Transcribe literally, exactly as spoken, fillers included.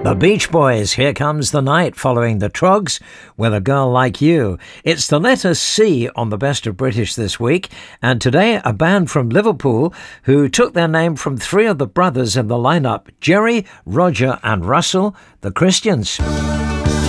The Beach Boys, Here Comes the Night, following the Trogs with A Girl Like You. It's the letter C on the Best of British this week, and today a band from Liverpool who took their name from three of the brothers in the lineup, Jerry, Roger and Russell, the Christians.